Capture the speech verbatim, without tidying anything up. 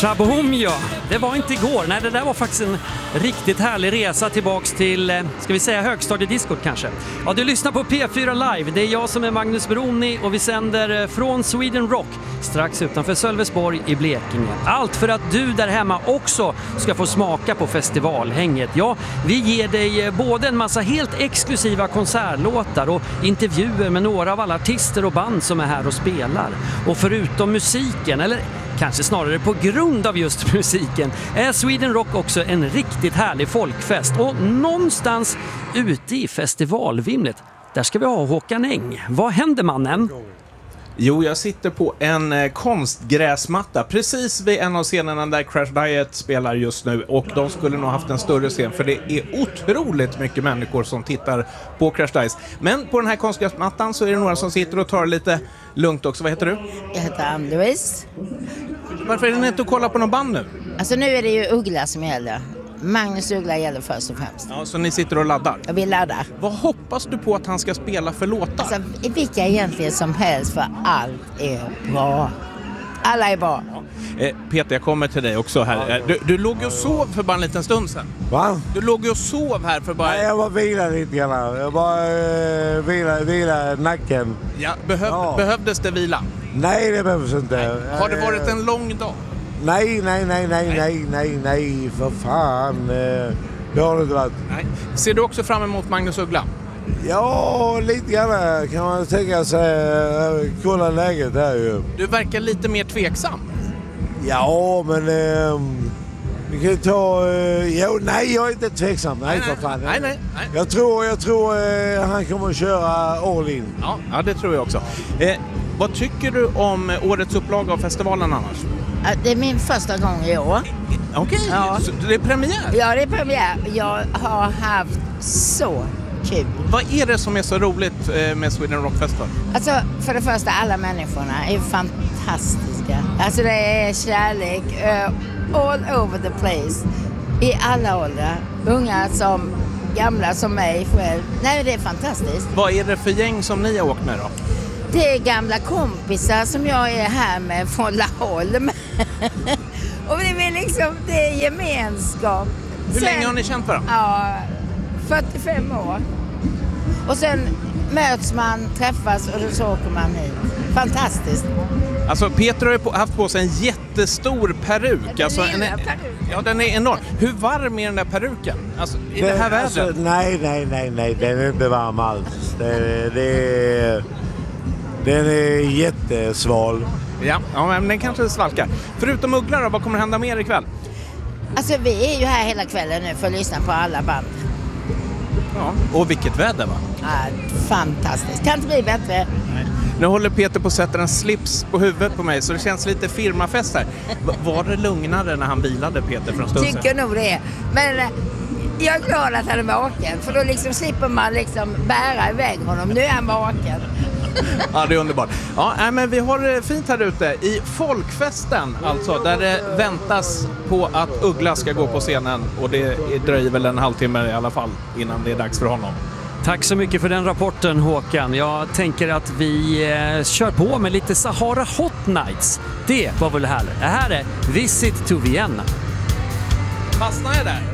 Shaboom, ja. Det var inte igår. Nej, det där var faktiskt en riktigt härlig resa tillbaks till, ska vi säga, högstadiediskot kanske. Ja, du lyssnar på P fyra Live. Det är jag som är Magnus Broni och vi sänder från Sweden Rock strax utanför Sölvesborg i Blekinge. Allt för att du där hemma också ska få smaka på festivalhänget. Ja, vi ger dig både en massa helt exklusiva konsertlåtar och intervjuer med några av alla artister och band som är här och spelar. Och förutom musiken, eller kanske snarare på grund av just musiken, är Sweden Rock också en riktigt härlig folkfest. Och någonstans ute i festivalvimlet, där ska vi ha Håkan Eng. Vad händer, mannen? Jo, jag sitter på en eh, konstgräsmatta precis vid en av scenerna där Crash Diet spelar just nu, och de skulle nog haft en större scen för det är otroligt mycket människor som tittar på Crash Diet. Men på den här konstgräsmattan så är det några som sitter och tar det lite lugnt också. Vad heter du? Jag heter Ann-Louise. Varför är det inte att kolla på någon band nu? Alltså nu är det ju Uggla som gäller. Magnus Uggla gäller först och främst. Ja, så ni sitter och laddar? Jag vill ladda. Vad hoppas du på att han ska spela för låtar? Alltså vilka egentligen som helst, för allt är bra. Alla är bra. Ja. Eh, Peter, jag kommer till dig också här. Du, du låg ju och sov för bara en liten stund sedan. Va? Du låg ju och sov här för bara... Nej, jag var vila lite grann. Jag bara uh, vila, vila nacken. Ja, behöv, ja. Behövdes det vila? Nej, det behövs inte. Nej. Har det varit en lång dag? Nej, nej, nej, nej, nej, nej, nej, för fan. Det har det inte varit. Nej. Ser du också fram emot Magnus Uggla? Ja, lite grann kan man tänka sig. Kolla läget här ju. Du verkar lite mer tveksam. Ja, men... Eh, vi kan ta... Eh, jo, nej, jag är inte tveksam. Nej, nej för fan. Nej, nej, nej. Jag tror, jag tror eh, han kommer att köra all in. Ja, ja det tror jag också. Eh, vad tycker du om årets upplaga av festivalen annars? Det är min första gång i år. Okej, okay. Ja. Det är premiär? Ja, det är premiär. Jag har haft så kul. Vad är det som är så roligt med Sweden Rock Festival? Alltså, för det första, alla människorna är fantastiska. Alltså det är kärlek uh, all over the place. I alla åldrar. Unga som gamla som mig själv. Nej, det är fantastiskt. Vad är det för gäng som ni har åkt med då? Det är gamla kompisar som jag är här med från Laholm. Och det är liksom, det är gemenskap. Hur sen, länge har ni känt varandra? Ja, fyrtiofem år. Och sen möts man, träffas och så åker man hit. Fantastiskt. Alltså Peter har ju på, haft på sig en jättestor peruk. Den alltså, en, peruk. Ja, den är enorm. Hur varm är den där peruken? Alltså, i det, det här vädret? Alltså, nej, nej, nej, nej. Den är inte varm alls. Det, det är... Den är jättesval. Ja, ja, men den kanske svalkar. Förutom Uggla då, vad kommer hända mer ikväll? Alltså vi är ju här hela kvällen nu för att lyssna på alla band. Ja, och vilket väder va? Ja, fantastiskt. Kan inte bli bättre. Nej. Nu håller Peter på att sätta en slips på huvudet på mig så det känns lite firmafest här. Var det lugnare när han bilade Peter för en stund sedan? Tycker nog det. Men jag är glad att han är vaken för då liksom slipper man liksom bära iväg honom. Nu är han vaken. Ja, det är underbart. Ja, men vi har det fint här ute i folkfesten, alltså, där det väntas på att Uggla ska gå på scenen och det dröjer väl en halvtimme i alla fall innan det är dags för honom. Tack så mycket för den rapporten, Håkan. Jag tänker att vi eh, kör på med lite Sahara Hot Nights. Det var väl härligt. Det här är Visit to Vienna. Fastnar jag där?